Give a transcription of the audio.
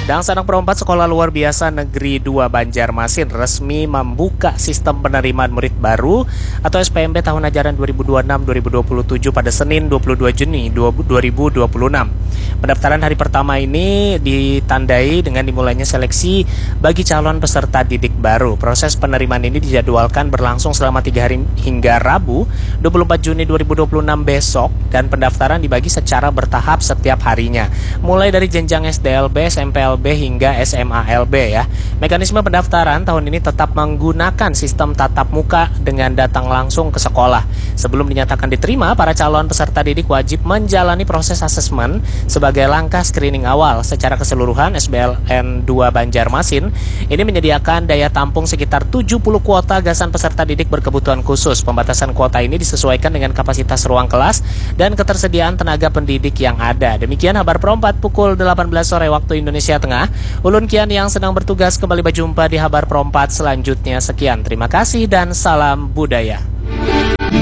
Sidang Sanak Pro 4 Sekolah Luar Biasa Negeri 2 Banjarmasin resmi membuka sistem penerimaan murid baru atau SPMB tahun ajaran 2026-2027 pada Senin 22 Juni 2026. Pendaftaran hari pertama ini ditandai dengan dimulainya seleksi bagi calon peserta didik baru. Proses penerimaan ini dijadwalkan berlangsung selama 3 hari hingga Rabu 24 Juni 2026 besok, dan pendaftaran dibagi secara bertahap setiap harinya, mulai dari jenjang SDLB, SMPLB hingga SMALB ya. Mekanisme pendaftaran tahun ini tetap menggunakan sistem tatap muka dengan datang langsung ke sekolah. Sebelum dinyatakan diterima, para calon peserta didik wajib menjalani proses asesmen sebagai langkah screening awal. Secara keseluruhan, SBLN 2 Banjarmasin ini menyediakan daya tampung sekitar 70 kuota gasan peserta didik berkebutuhan khusus. Pembatasan kuota ini disesuaikan dengan kapasitas ruang kelas dan ketersediaan tenaga pendidik yang ada. Demikian kabar Pro 4 pukul 18 sore waktu Indonesia Tengah. Ulun Kian yang sedang bertugas kembali berjumpa di kabar Pro 4 selanjutnya. Sekian, terima kasih dan salam budaya.